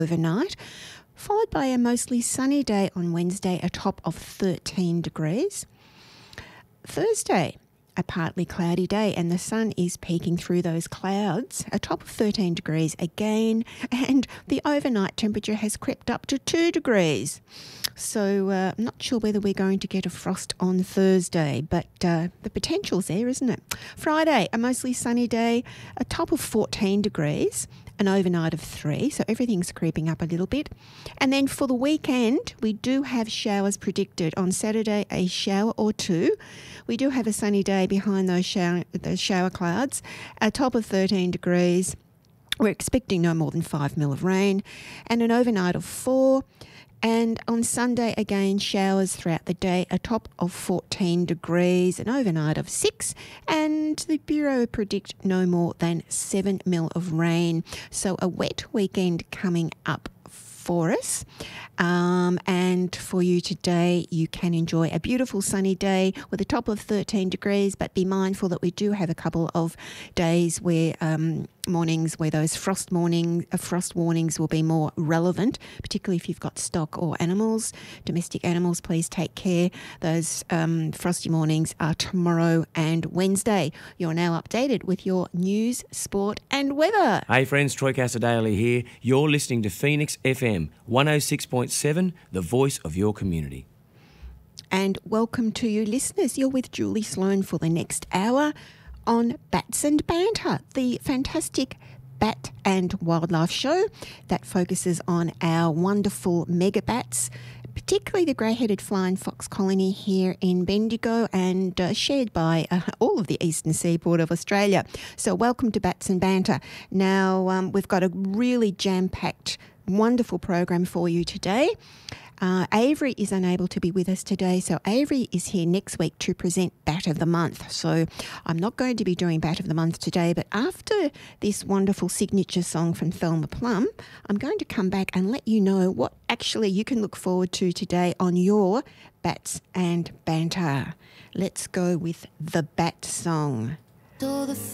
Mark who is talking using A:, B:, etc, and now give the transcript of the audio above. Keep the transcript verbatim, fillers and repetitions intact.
A: overnight, followed by a mostly sunny day on Wednesday, a top of thirteen degrees. Thursday, a partly cloudy day, and the sun is peeking through those clouds, a top of thirteen degrees again, and the overnight temperature has crept up to two degrees. So uh, I'm not sure whether we're going to get a frost on Thursday, but uh, the potential's there, isn't it? Friday, a mostly sunny day, a top of fourteen degrees, an overnight of three, so everything's creeping up a little bit. And then for the weekend, we do have showers predicted. On Saturday, a shower or two. We do have a sunny day behind those shower, those shower clouds, a top of thirteen degrees. We're expecting no more than five mil of rain and an overnight of four. And on Sunday, again, showers throughout the day, a top of fourteen degrees, an overnight of six, and the Bureau predict no more than seven mil of rain. So a wet weekend coming up for us. Um, and for you today, you can enjoy a beautiful sunny day with a top of thirteen degrees, but be mindful that we do have a couple of days where um, mornings where those frost morning uh, frost warnings will be more relevant, particularly if you've got stock or animals, domestic animals. Please take care. Those um, frosty mornings are tomorrow and Wednesday. You're now updated with your news, sport and weather.
B: Hey friends, Troy Casadale here. You're listening to Phoenix F M one oh six point seven, the voice of your community.
A: And welcome to you listeners. You're with Julie Sloan for the next hour on Bats and Banter, the fantastic bat and wildlife show that focuses on our wonderful mega bats, particularly the grey-headed flying fox colony here in Bendigo and uh, shared by uh, all of the eastern seaboard of Australia. So welcome to Bats and Banter. Now, um, we've got a really jam-packed, wonderful program for you today. Uh, Avery is unable to be with us today, so Avery is here next week to present Bat of the Month. So I'm not going to be doing Bat of the Month today, but after this wonderful signature song from Thelma Plum, I'm going to come back and let you know what actually you can look forward to today on your Bats and Banter. Let's go with the Bat song.